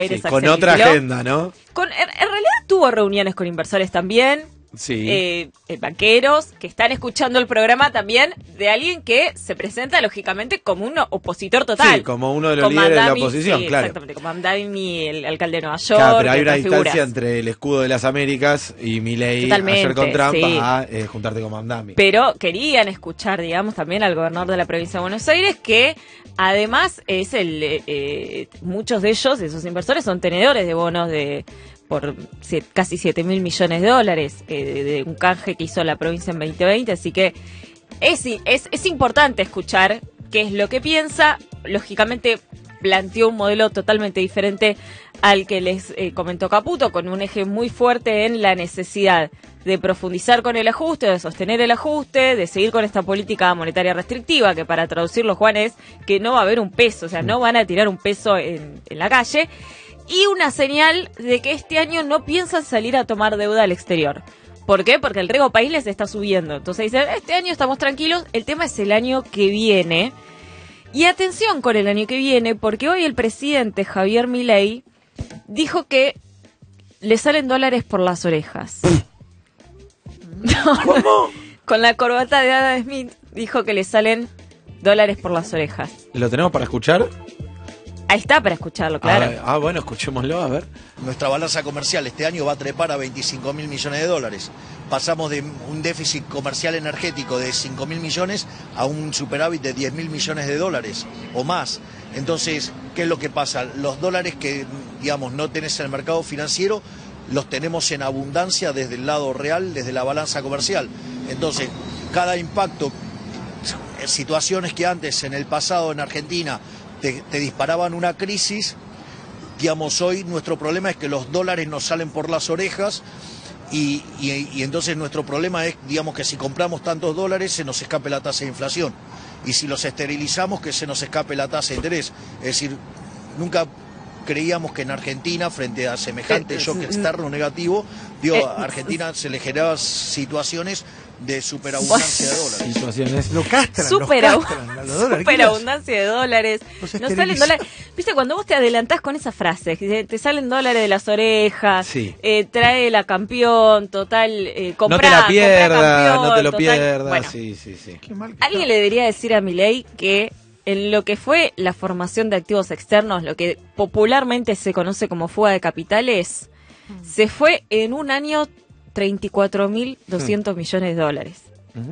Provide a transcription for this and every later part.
Aires Sí, con otra agenda, ¿no? En realidad tuvo reuniones con inversores también. Sí. Banqueros que están escuchando el programa también, de alguien que se presenta lógicamente como un opositor total. Sí, como uno de los líderes de la oposición, sí, claro. Exactamente, como Adami, el alcalde de Nueva York. Claro, pero hay una distancia figuras. entre el escudo de las Américas y Milei Totalmente, ayer con Trump sí. a juntarte con Mamdani. Pero querían escuchar, digamos, también al gobernador de la provincia de Buenos Aires, que además es muchos de ellos, esos inversores, son tenedores de bonos por casi 7.000 millones de dólares de un canje que hizo la provincia en 2020, así que es importante escuchar qué es lo que piensa. Lógicamente planteó un modelo totalmente diferente al que les comentó Caputo, con un eje muy fuerte en la necesidad de profundizar con el ajuste, de sostener el ajuste, de seguir con esta política monetaria restrictiva, que para traducirlo, Juan, es que no va a haber un peso, o sea, no van a tirar un peso en la calle. Y una señal de que este año no piensan salir a tomar deuda al exterior. ¿Por qué? Porque el riesgo país les está subiendo. Entonces dicen, este año estamos tranquilos, el tema es el año que viene. Y atención con el año que viene, porque hoy el presidente Javier Milei dijo que le salen dólares por las orejas. ¿Cómo? Con la corbata de Adam Smith dijo que le salen dólares por las orejas. ¿Lo tenemos para escuchar? Ahí está para escucharlo, claro. Bueno, escuchémoslo, a ver. Nuestra balanza comercial este año va a trepar a 25.000 millones de dólares. Pasamos de un déficit comercial energético de 5.000 millones a un superávit de 10.000 millones de dólares o más. Entonces, ¿qué es lo que pasa? Los dólares que, digamos, no tenés en el mercado financiero, los tenemos en abundancia desde el lado real, desde la balanza comercial. Entonces, cada impacto, situaciones que antes, en el pasado en Argentina, te disparaban una crisis, digamos, hoy nuestro problema es que los dólares nos salen por las orejas y entonces nuestro problema es, digamos, que si compramos tantos dólares se nos escape la tasa de inflación y si los esterilizamos que se nos escape la tasa de interés. Es decir, nunca creíamos que en Argentina, frente a semejante shock externo negativo, a Argentina se le generaban situaciones de superabundancia de dólares. Situaciones. Lo castran, Superabundancia de dólares. No salen dólares. Viste, cuando vos te adelantás con esa frase, que te salen dólares de las orejas, sí. Trae la campeón, total, comprá, no te la pierdas, campeón, no te lo total, pierdas. bueno, Sí. alguien le debería decir a Milei que en lo que fue la formación de activos externos, lo que popularmente se conoce como fuga de capitales, se fue en un año 34.200 millones de dólares.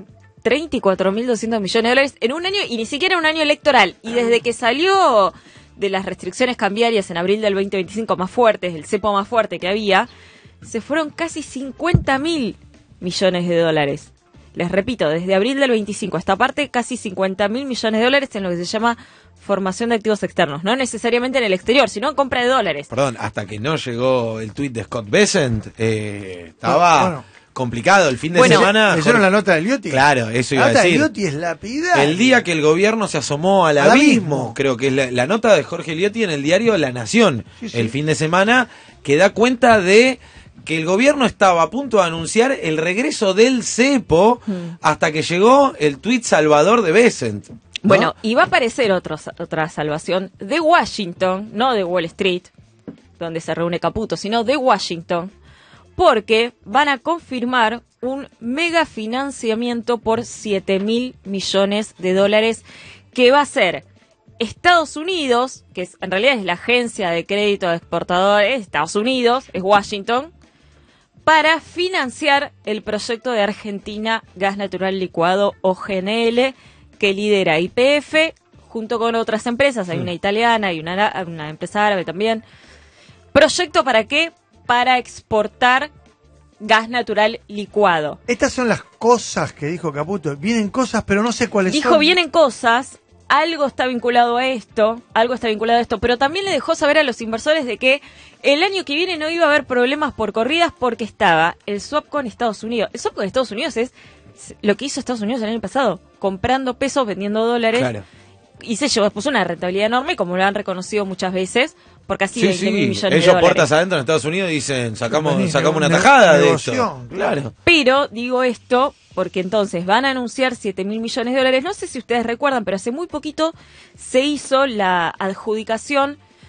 34.200 millones de dólares en un año, y ni siquiera un año electoral. Y desde que salió de las restricciones cambiarias en abril del 2025 más fuertes, el cepo más fuerte que había, se fueron casi 50.000 millones de dólares. Les repito, desde abril del 25 hasta parte, casi 50.000 millones de dólares en lo que se llama formación de activos externos. No necesariamente en el exterior, sino en compra de dólares. Perdón, hasta que no llegó el tuit de Scott Bessent, estaba complicado el fin de semana. ¿Leyeron la nota de Liotti? Claro, eso iba a decir. La nota de Liotti es lapidaria. El día que el gobierno se asomó al abismo, creo que es la nota de Jorge Liotti en el diario La Nación, el fin de semana, que da cuenta de que el gobierno estaba a punto de anunciar el regreso del cepo hasta que llegó el tuit salvador de Bessent, ¿no? Bueno, y va a aparecer otra salvación de Washington, no de Wall Street, donde se reúne Caputo, sino de Washington, porque van a confirmar un mega financiamiento por 7.000 millones de dólares que va a ser Estados Unidos, que en realidad es la agencia de crédito de exportadores de Estados Unidos, es Washington, para financiar el proyecto de Argentina Gas Natural Licuado, o GNL, que lidera YPF junto con otras empresas. Hay una italiana y una empresa árabe también. ¿Proyecto para qué? Para exportar gas natural licuado. Estas son las cosas que dijo Caputo. Vienen cosas, pero no sé cuáles son. Dijo, vienen cosas, algo está vinculado a esto, pero también le dejó saber a los inversores de que el año que viene no iba a haber problemas por corridas porque estaba el swap con Estados Unidos. El swap con Estados Unidos es lo que hizo Estados Unidos el año pasado, comprando pesos, vendiendo dólares. Claro. Y se puso una rentabilidad enorme, como lo han reconocido muchas veces, por casi 20.000 millones de dólares. Ellos puertas adentro en Estados Unidos dicen, sacamos una tajada de eso. Claro. Pero digo esto porque entonces van a anunciar 7.000 millones de dólares. No sé si ustedes recuerdan, pero hace muy poquito se hizo la adjudicación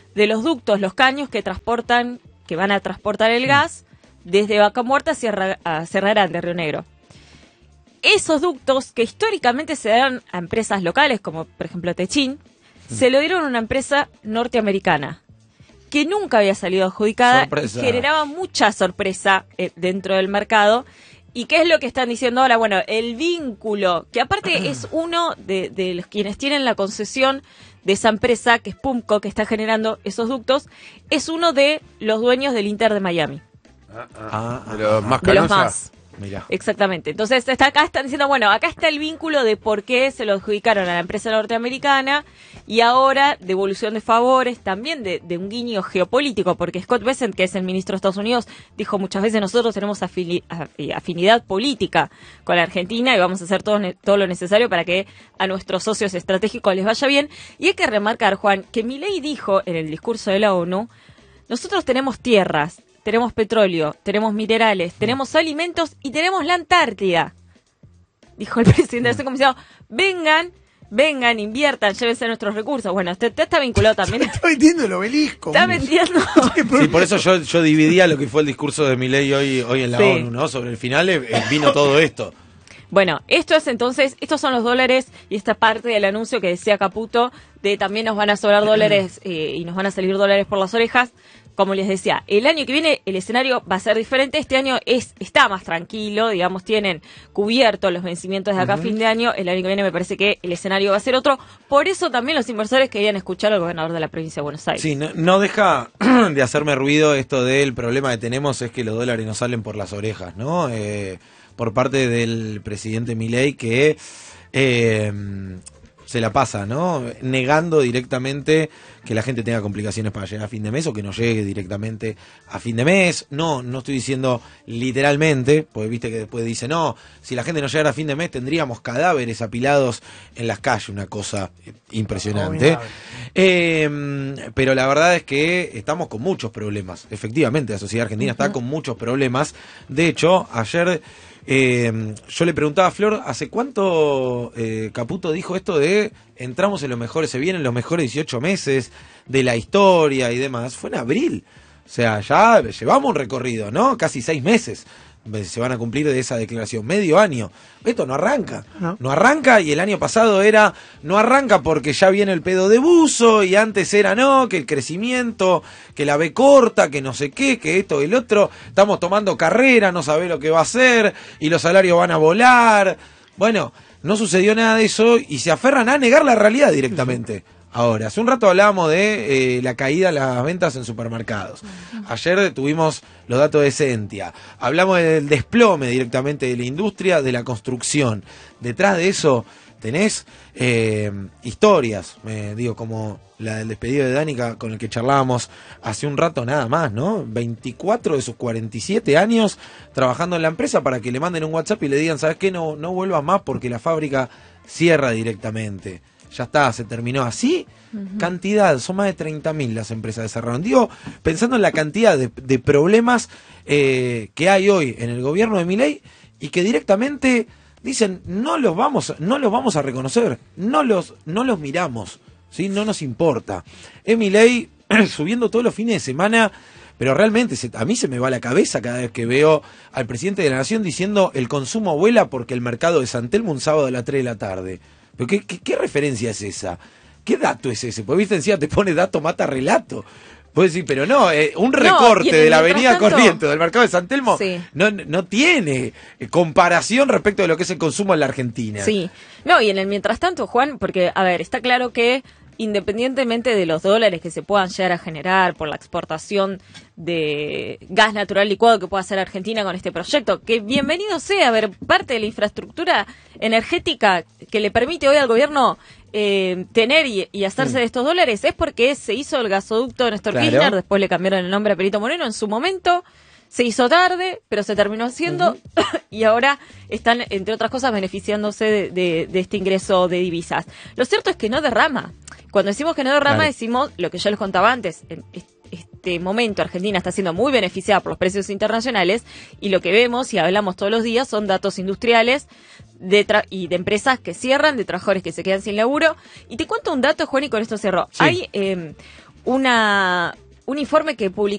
de los ductos, los caños que van a transportar el gas desde Vaca Muerta a Sierra Grande, Río Negro. Esos ductos, que históricamente se dan a empresas locales, como por ejemplo Techín, se lo dieron a una empresa norteamericana, que nunca había salido adjudicada. Sorpresa. Y generaba mucha sorpresa dentro del mercado. ¿Y qué es lo que están diciendo ahora? Bueno, el vínculo, que aparte es uno de los quienes tienen la concesión de esa empresa, que es Pumco, que está generando esos ductos, es uno de los dueños del Inter de Miami. De los más de los más. Mirá. Exactamente. Entonces están diciendo, bueno, acá está el vínculo de por qué se lo adjudicaron a la empresa norteamericana y ahora devolución de favores, también de un guiño geopolítico, porque Scott Bessent, que es el ministro de Estados Unidos, dijo muchas veces: nosotros tenemos afinidad política con la Argentina y vamos a hacer todo lo necesario para que a nuestros socios estratégicos les vaya bien. Y hay que remarcar, Juan, que Milei dijo en el discurso de la ONU: nosotros tenemos tierras, tenemos petróleo, tenemos minerales, tenemos alimentos y tenemos la Antártida. Dijo el presidente de ese comisionado: vengan, inviertan, llévense nuestros recursos. Bueno, usted está vinculado también. Está vendiendo el obelisco. Está vendiendo. Sí, por eso yo dividía lo que fue el discurso de Milei hoy en la ONU, ¿no? Sobre el final vino todo esto. Bueno, estos son los dólares y esta parte del anuncio que decía Caputo de también nos van a sobrar dólares y nos van a salir dólares por las orejas. Como les decía, el año que viene el escenario va a ser diferente. Este año está más tranquilo, digamos, tienen cubiertos los vencimientos de acá a fin de año. El año que viene me parece que el escenario va a ser otro. Por eso también los inversores querían escuchar al gobernador de la provincia de Buenos Aires. Sí, no deja de hacerme ruido esto del problema que tenemos, es que los dólares nos salen por las orejas, ¿no? Por parte del presidente Milei, que se la pasa, ¿no? Negando directamente que la gente tenga complicaciones para llegar a fin de mes o que no llegue directamente a fin de mes. No estoy diciendo literalmente, porque viste que después dice, no, si la gente no llegara a fin de mes tendríamos cadáveres apilados en las calles, una cosa impresionante. Pero la verdad es que estamos con muchos problemas. Efectivamente, la sociedad argentina está con muchos problemas. De hecho, ayer yo le preguntaba a Flor, ¿hace cuánto Caputo dijo esto de entramos en los mejores, se vienen los mejores 18 meses de la historia y demás? Fue en abril. O sea, ya llevamos un recorrido, ¿no? Casi 6 meses se van a cumplir de esa declaración, medio año. Esto no arranca, no arranca, y el año pasado no arranca porque ya viene el pedo de buzo, y antes era que el crecimiento, que la B corta, que no sé qué, que esto y el otro, estamos tomando carrera, no sabe lo que va a hacer, y los salarios van a volar. Bueno, no sucedió nada de eso, y se aferran a negar la realidad directamente. Ahora, hace un rato hablábamos de la caída de las ventas en supermercados. Ayer tuvimos los datos de Sentia. Hablamos del desplome directamente de la industria de la construcción. Detrás de eso tenés historias, como la del despedido de Danica, con el que charlábamos hace un rato nada más, ¿no? 24 de sus 47 años trabajando en la empresa para que le manden un WhatsApp y le digan, ¿sabes qué? No vuelvas más porque la fábrica cierra directamente. Ya está, se terminó así. Cantidad, son más de 30.000 las empresas que cerraron. Digo, pensando en la cantidad de problemas que hay hoy en el gobierno de Milei, y que directamente dicen no los vamos a reconocer, no los miramos, ¿sí? No nos importa. Es Milei subiendo todos los fines de semana, pero realmente a mí se me va la cabeza cada vez que veo al presidente de la Nación diciendo el consumo vuela porque el mercado de San Telmo un sábado a las 3 de la tarde. ¿Pero qué referencia es esa? ¿Qué dato es ese? Porque viste, encima te pone dato mata relato. Puedes decir, pero no, un recorte de la avenida Corrientes del mercado de San Telmo no tiene comparación respecto de lo que es el consumo en la Argentina. Sí, no, y en el mientras tanto, Juan, porque, a ver, está claro que independientemente de los dólares que se puedan llegar a generar por la exportación de gas natural licuado que pueda hacer Argentina con este proyecto, que bienvenido sea, a ver, parte de la infraestructura energética que le permite hoy al gobierno tener y hacerse de estos dólares, es porque se hizo el gasoducto de Néstor Kirchner, después le cambiaron el nombre a Perito Moreno, en su momento se hizo tarde, pero se terminó haciendo, y ahora están, entre otras cosas, beneficiándose de este ingreso de divisas. Lo cierto es que no derrama. Cuando decimos que no derrama, decimos lo que yo les contaba antes. En este momento Argentina está siendo muy beneficiada por los precios internacionales, y lo que vemos y hablamos todos los días son datos industriales y de empresas que cierran, de trabajadores que se quedan sin laburo. Y te cuento un dato, Juan, y con esto cierro. Sí. Hay un informe que publicó